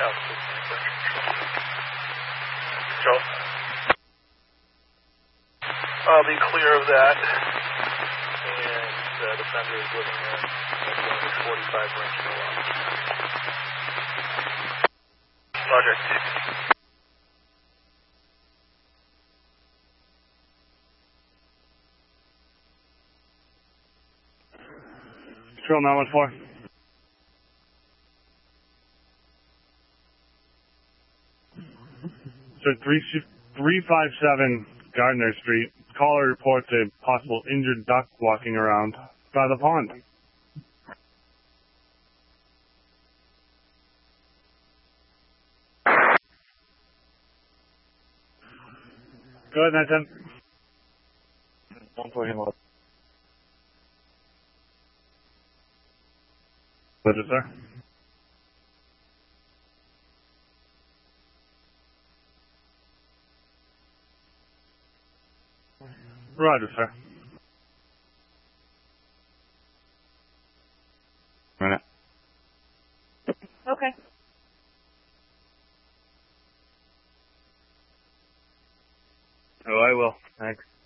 Control. I'll be clear of that. And the defender is living there at 45 range per lot. Roger. Control 914. Sir, 357 Gardner Street. Caller reports a possible injured duck walking around by the pond. Go ahead, 910. 141. Roger, sir. Roger, sir. Minute. Okay. Oh, I will. Thanks.